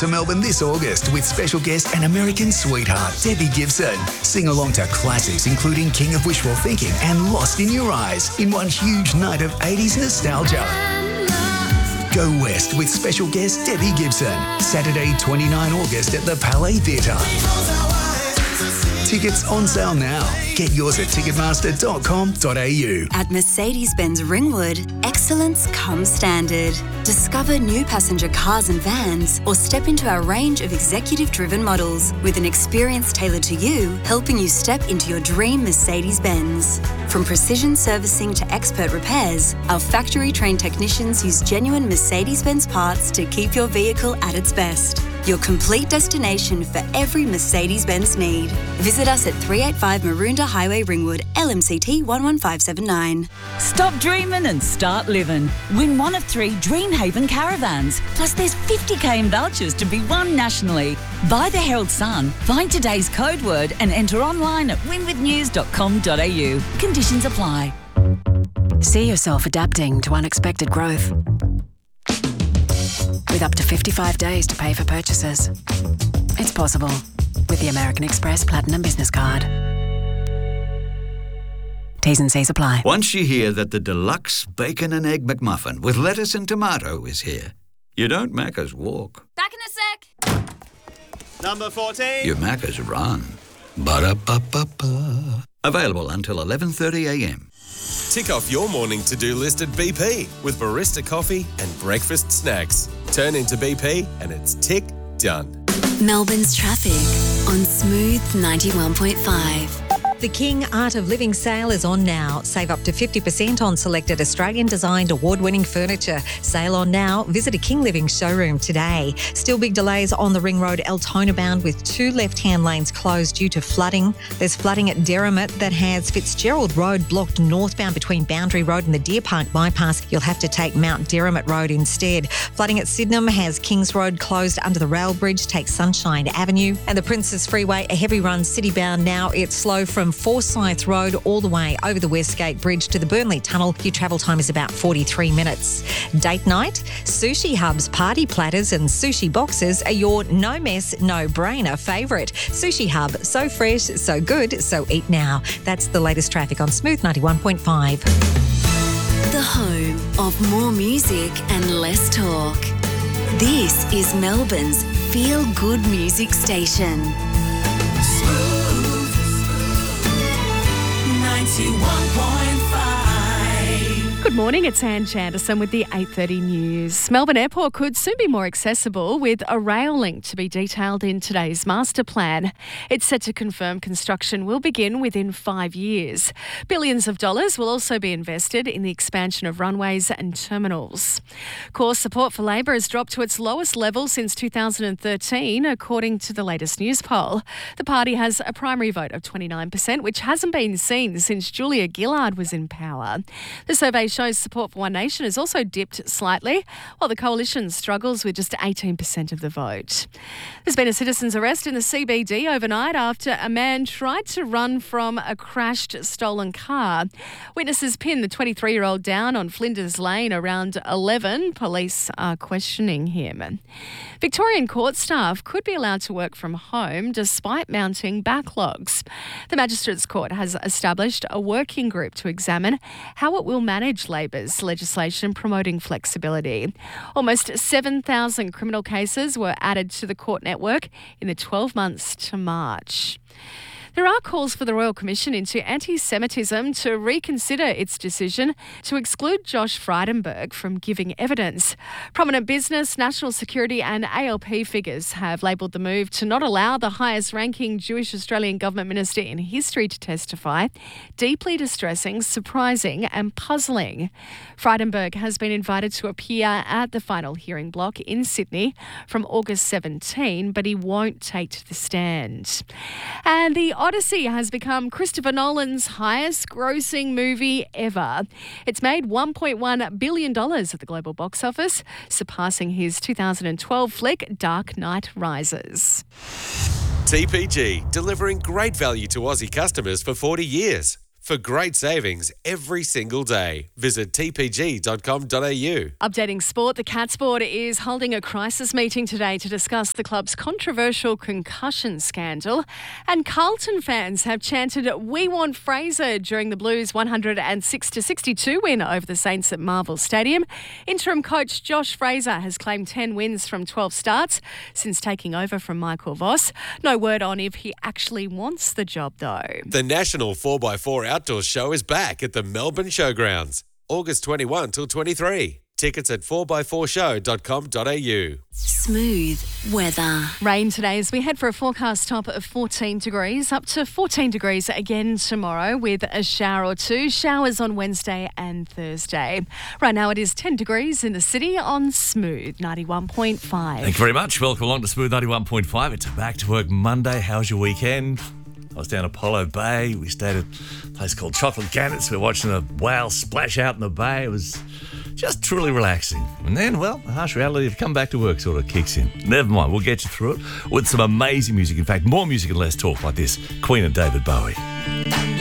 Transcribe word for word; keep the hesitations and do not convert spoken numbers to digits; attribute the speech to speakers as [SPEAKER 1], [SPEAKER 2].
[SPEAKER 1] to Melbourne this August with special guest and American sweetheart Debbie Gibson. Sing along to classics including King of Wishful Thinking and Lost in Your Eyes in one huge night of eighties nostalgia. Go West with special guest Debbie Gibson. Saturday, the twenty-ninth of August at the Palais Theatre. Tickets on sale now. Get yours at ticketmaster dot com dot a u.
[SPEAKER 2] At Mercedes-Benz Ringwood, excellence comes standard. Discover new passenger cars and vans or step into our range of executive-driven models with an experience tailored to you, helping you step into your dream Mercedes-Benz. From precision servicing to expert repairs, our factory-trained technicians use genuine Mercedes-Benz parts to keep your vehicle at its best. Your complete destination for every Mercedes-Benz need. Visit us at three eighty-five Maroondah Highway, Ringwood, L M C T one one five seven nine.
[SPEAKER 3] Stop dreaming and start living. Win one of three Dreamhaven caravans. Plus there's fifty k in vouchers to be won nationally. Buy the Herald Sun, find today's code word and enter online at win with news dot com dot a u. Conditions apply.
[SPEAKER 4] See yourself adapting to unexpected growth. With up to fifty-five days to pay for purchases. It's possible with the American Express Platinum Business Card. T's and C's apply.
[SPEAKER 5] Once you hear that the deluxe bacon and egg McMuffin with lettuce and tomato is here, you don't Macca's walk.
[SPEAKER 6] Back in a sec.
[SPEAKER 7] Number fourteen.
[SPEAKER 5] You Macca's run. Ba-da-ba-ba-ba. Available until eleven thirty a m.
[SPEAKER 7] Tick off your morning to-do list at B P with barista coffee and breakfast snacks. Turn into B P and it's tick done.
[SPEAKER 2] Melbourne's traffic on Smooth ninety-one point five.
[SPEAKER 8] The King Art of Living sale is on now. Save up to fifty percent on selected Australian-designed award-winning furniture. Sale on now. Visit a King Living showroom today. Still big delays on the Ring Road Altona bound with two left-hand lanes closed due to flooding. There's flooding at Derrimut that has Fitzgerald Road blocked northbound between Boundary Road and the Deer Park bypass. You'll have to take Mount Derrimut Road instead. Flooding at Sydenham has Kings Road closed under the rail bridge. Take Sunshine Avenue. And the Princes Freeway, a heavy run city-bound now. It's slow from Forsyth Road all the way over the Westgate Bridge to the Burnley Tunnel. Your travel time is about forty-three minutes. Date night? Sushi Hub's party platters and sushi boxes are your no mess, no brainer favourite. Sushi Hub, so fresh, so good, so eat now. That's the latest traffic on Smooth ninety-one point five.
[SPEAKER 2] The home of more music and less talk. This is Melbourne's feel-good music station.
[SPEAKER 9] ninety-one point five.
[SPEAKER 10] Good morning, it's Anne Chanderson with the eight thirty news. Melbourne Airport could soon be more accessible with a rail link to be detailed in today's master plan. It's set to confirm construction will begin within five years. Billions of dollars will also be invested in the expansion of runways and terminals. Core support for Labor has dropped to its lowest level since two thousand thirteen, according to the latest news poll. The party has a primary vote of twenty-nine percent, which hasn't been seen since Julia Gillard was in power. The survey shows support for One Nation has also dipped slightly, while the coalition struggles with just eighteen percent of the vote. There's been a citizen's arrest in the C B D overnight after a man tried to run from a crashed stolen car. Witnesses pinned the twenty-three-year-old down on Flinders Lane around eleven. Police are questioning him. Victorian court staff could be allowed to work from home despite mounting backlogs. The Magistrates Court has established a working group to examine how it will manage Labor's legislation promoting flexibility. Almost seven thousand criminal cases were added to the court network in the twelve months to March. There are calls for the Royal Commission into Anti-Semitism to reconsider its decision to exclude Josh Frydenberg from giving evidence. Prominent business, national security and A L P figures have labelled the move to not allow the highest-ranking Jewish Australian government minister in history to testify deeply distressing, surprising and puzzling. Frydenberg has been invited to appear at the final hearing block in Sydney from August seventeenth, but he won't take to the stand. And the Odyssey has become Christopher Nolan's highest-grossing movie ever. It's made one point one billion dollars at the global box office, surpassing his two thousand twelve flick Dark Knight Rises.
[SPEAKER 7] T P G, delivering great value to Aussie customers for forty years. For great savings every single day, visit t p g dot com dot a u.
[SPEAKER 10] Updating sport, the Cats Board is holding a crisis meeting today to discuss the club's controversial concussion scandal. And Carlton fans have chanted, "We want Fraser," during the Blues' one hundred six to sixty-two win over the Saints at Marvel Stadium. Interim coach Josh Fraser has claimed ten wins from twelve starts since taking over from Michael Voss. No word on if he actually wants the job, though.
[SPEAKER 7] The National four by four Outdoors Show is back at the Melbourne Showgrounds, August twenty-first till twenty-third. Tickets at four by four show dot com dot a u.
[SPEAKER 2] Smooth weather.
[SPEAKER 10] Rain today as we head for a forecast top of fourteen degrees, up to fourteen degrees again tomorrow with a shower or two. Showers on Wednesday and Thursday. Right now it is ten degrees in the city on Smooth ninety-one point five.
[SPEAKER 11] Thank you very much. Welcome along to Smooth ninety-one point five. It's a back to work Monday. How's your weekend? I was down Apollo Bay. We stayed at a place called Chocolate Gannets. We were watching a whale splash out in the bay. It was just truly relaxing. And then, well, the harsh reality of come back to work sort of kicks in. Never mind, we'll get you through it with some amazing music. In fact, more music and less talk like this. Queen and David Bowie.